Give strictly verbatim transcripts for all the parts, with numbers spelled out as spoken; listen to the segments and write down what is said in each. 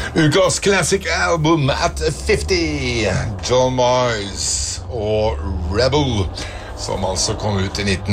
Ukas Classic Album at femti, John Miles og Rebel, som altså kom ut i nitten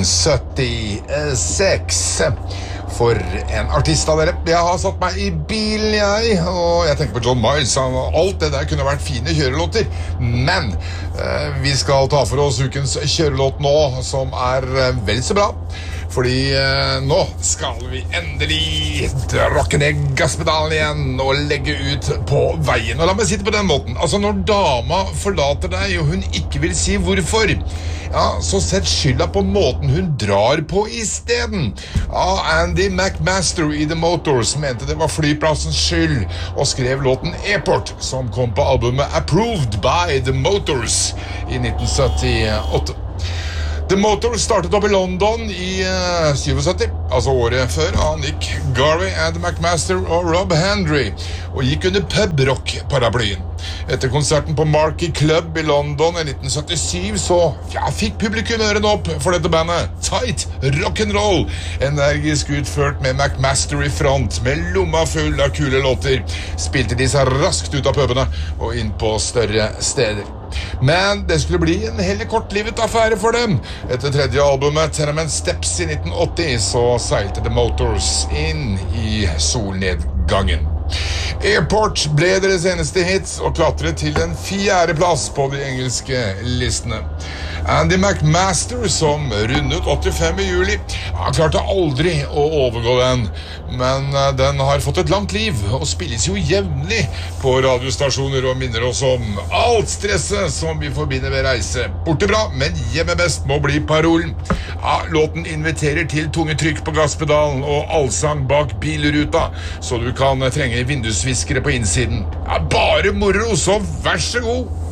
syttiseks. For en artist av dere. Jeg har satt meg i bilen, jeg, og jeg tenker på John Miles. Alt det der kunne vært fine kjørelåter, men eh, vi skal ta for oss ukens kjørelåt nå, som er eh, vel så bra. Fordi eh, nå skal vi endelig drakke ned gasspedalen igjen og legge ut på veien. Og la meg si det på den måten. Altså, når dama forlater deg, og hun ikke vil si hvorfor, ja, så sett skylda på måten hun drar på i stedet. Ja, Andy McMaster i The Motors mente det var flyplassens skyld, og skrev låten Airport, som kom på albumet Approved by The Motors i nitten syttiåtte. The Motors startet opp i London i uh, syttisju, altså året før av Nick Garvey, Andy McMaster og Rob Hendry, og gikk under pub-rock-paraplyen. Etter konserten på Marquee Club i London i nitten syttisju, så ja, fikk publikum ørene opp for dette bandet. Tight rock'n'roll, energisk utført med McMaster i front, med lomma full av kule låter, spilte de seg raskt ut av pubene og inn på større steder. Men det skulle bli en heller kortlivet affære for dem. Etter tredje albumet, Tenement Steps i nitten åtti, så seilte The Motors inn i solnedgangen. Airport ble deres eneste hit og klatret til en fjerde plass på de engelske listene. Andy McMaster, som rundet åttifem i juli, han klarte aldri å overgå den, men den har fått et langt liv og spilles jo jevnlig på radiostasjoner og minner oss om alt stresset som vi forbinder ved reise. Borte bra, men hjemme best må bli parolen. Ja, låten inviterer til tunge trykk på gasspedalen og allsang bak bilruta, så du kan trenge vindusviskere på innsiden. Ja, bare moro, så vær så god!